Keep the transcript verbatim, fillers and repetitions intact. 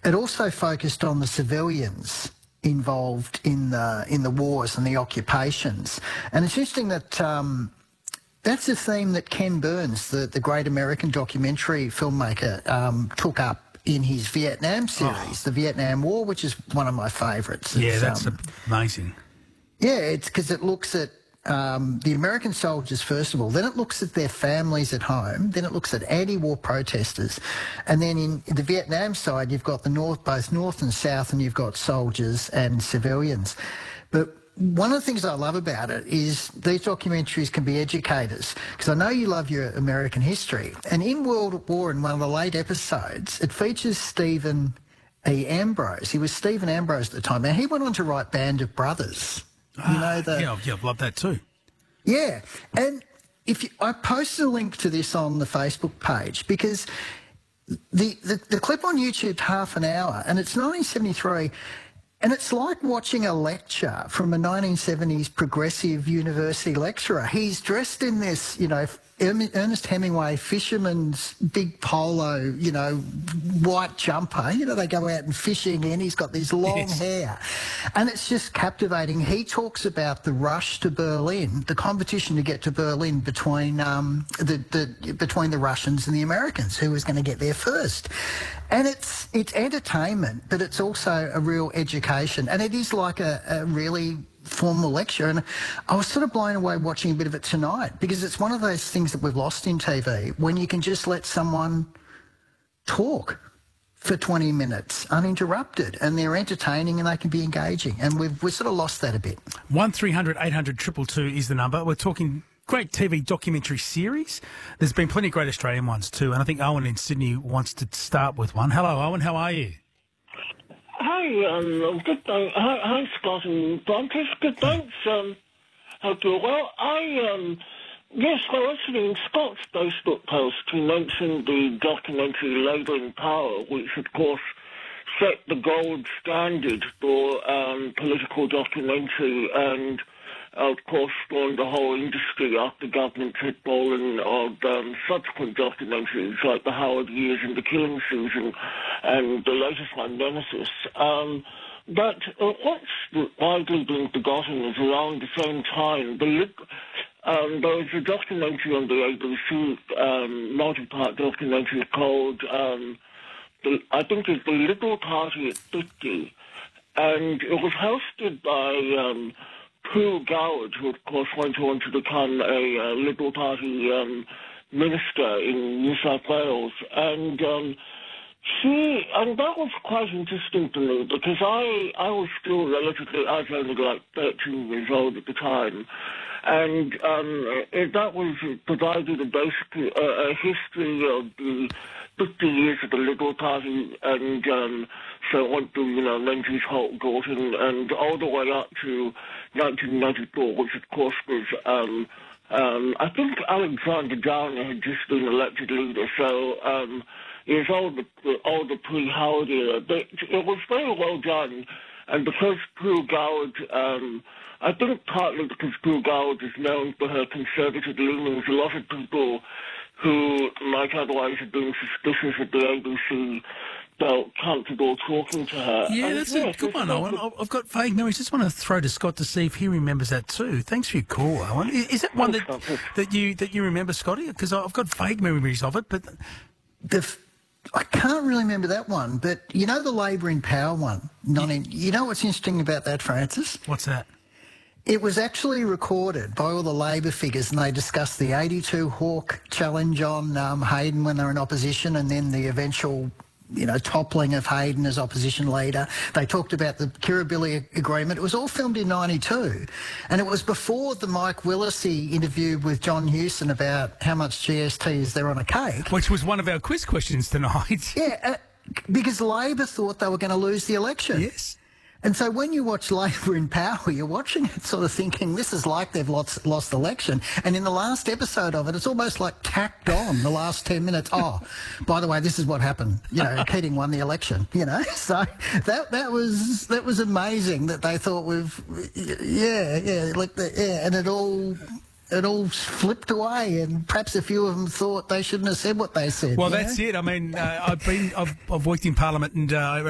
it also focused on the civilians involved in the in the wars and the occupations. And it's interesting that um, that's a theme that Ken Burns, the, the great American documentary filmmaker, um, took up in his Vietnam series, oh. the Vietnam War, which is one of my favourites. Yeah, that's um, amazing. Yeah, it's because it looks at um, the American soldiers, first of all, then it looks at their families at home, then it looks at anti-war protesters, and then in the Vietnam side, you've got the North, both North and South, and you've got soldiers and civilians. But one of the things I love about it is these documentaries can be educators, because I know you love your American history. And in World War, in one of the late episodes, it features Stephen E. Ambrose. He was Stephen Ambrose at the time. Now, he went on to write Band of Brothers. You know, the, yeah, yeah, I've loved that too. Yeah, and if you, I posted a link to this on the Facebook page because the, the, the clip on YouTube's half an hour, and it's nineteen seventy-three, and it's like watching a lecture from a nineteen seventies progressive university lecturer. He's dressed in this, you know, Ernest Hemingway fisherman's big polo, you know, white jumper. You know, they go out and fishing and he's got this long yes. hair. And it's just captivating. He talks about the rush to Berlin, the competition to get to Berlin between um, the, the between the Russians and the Americans, who was going to get there first. And it's it's entertainment, but it's also a real education. And it is like a, a really formal lecture, and I was sort of blown away watching a bit of it tonight, because it's one of those things that we've lost in T V, when you can just let someone talk for twenty minutes uninterrupted, and they're entertaining and they can be engaging, and we've, we've sort of lost that a bit. one three hundred eight hundred two two two is the number. We're talking great T V documentary series. There's been plenty of great Australian ones too, and I think Owen in Sydney wants to start with one. Hello, Owen, how are you? Hi, um, good day. Hi, hi, Scott and Francis. Good thanks. Um, hope you're well. I, um, yes, I was reading Scott's Facebook post. He mentioned the documentary Labour in Power, which, of course, set the gold standard for um, political documentary and, of course, spawned the whole industry after government had fallen of um, subsequent documentaries like The Howard Years and The Killing Season and the latest one, Nemesis. Um, but uh, what's widely been forgotten is around the same time, the um, there was a documentary on the A B C, um, multi-part documentary called, um, the, I think it's The Liberal Party at fifty, and it was hosted by Um, Prue Goward, who of course went on to become a uh, Liberal Party um, minister in New South Wales, and um, she, and that was quite interesting to me, because I, I was still relatively, I was only like thirteen years old at the time, and um, it, that was provided a basically uh, a history of the fifty years of the Liberal Party, and um, so on to, you know, Menzies, Holt, Gorton, and all the way up to nineteen ninety-four, which of course was, um, um, I think Alexander Downer had just been elected leader, so um, it was all the, all the pre-Howard era. But it was very well done, and because Prue Goward, um, I think partly because Prue Goward is known for her conservative leanings, a lot of people who might otherwise have been suspicious of the A B C felt comfortable talking to her. Yeah, and, that's yeah, a good one, Owen. I've got vague memories. Just want to throw to Scott to see if he remembers that too. Thanks for your call, Owen. Is it one that, that you that you remember, Scotty? Because I've got vague memories of it, but the, I can't really remember that one. But you know the Labour in Power one. Not in, you know what's interesting about that, Francis? What's that? It was actually recorded by all the Labor figures, and they discussed the eighty-two Hawke challenge on um, Hayden when they were in opposition, and then the eventual, you know, toppling of Hayden as opposition leader. They talked about the Kirribilli agreement. It was all filmed in ninety-two, and it was before the Mike Willesee interview with John Hewson about how much G S T is there on a cake. Which was one of our quiz questions tonight. Yeah, uh, because Labor thought they were going to lose the election. Yes. And so when you watch Labor in Power, you're watching it sort of thinking, this is like they've lost, lost the election. And in the last episode of it, it's almost like tacked on the last ten minutes. Oh, by the way, this is what happened. You know, Keating won the election, you know. So that that was that was amazing that they thought we've, yeah, yeah, like the, yeah, and it all... it all flipped away, and perhaps a few of them thought they shouldn't have said what they said. Well, you that's know? it. I mean, uh, I've been, I've, I've worked in Parliament, and uh,